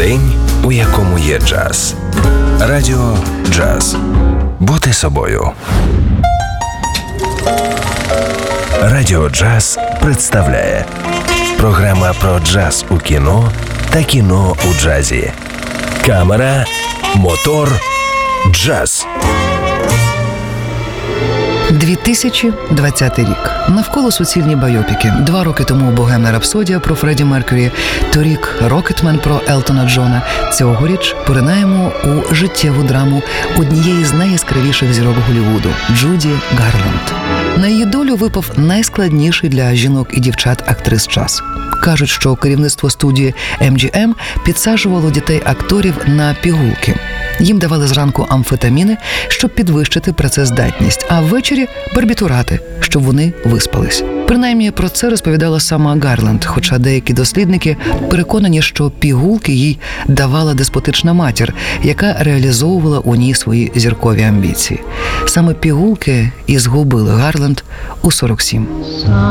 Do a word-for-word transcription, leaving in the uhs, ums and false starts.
День, у якому є джаз. Радіо Джаз. Бути собою. Радіо Джаз представляє програма про джаз у кіно та кіно у джазі. Камера, мотор, джаз. дві тисячі двадцятий рік. Навколо суцільні байопіки. Два роки тому «Богемна рапсодія» про Фредді Меркюрі, торік «Рокетмен» про Елтона Джона. Цьогоріч поринаємо у життєву драму однієї з найяскравіших зірок Голлівуду – Джуді Гарланд. На її долю випав найскладніший для жінок і дівчат актрис час. Кажуть, що керівництво студії ем джі ем підсаджувало дітей-акторів на пігулки. Їм давали зранку амфетаміни, щоб підвищити працездатність, а ввечері – барбітурати, щоб вони виспались. Принаймні про це розповідала сама Гарланд, хоча деякі дослідники переконані, що пігулки їй давала деспотична матір, яка реалізовувала у ній свої зіркові амбіції. Саме пігулки і згубили Гарланд у сорок сім.